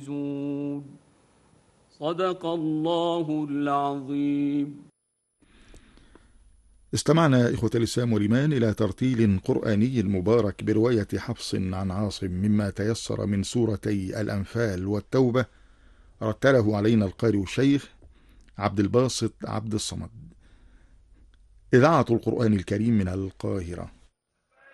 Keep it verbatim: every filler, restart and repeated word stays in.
صدق الله العظيم. استمعنا إخوة الإسلام والإيمان إلى ترتيل قرآني مبارك برواية حفص عن عاصم مما تيسر من سورتي الأنفال والتوبة، رتله علينا القارئ الشيخ عبد الباسط عبد الصمد. إذاعة القرآن الكريم من القاهرة.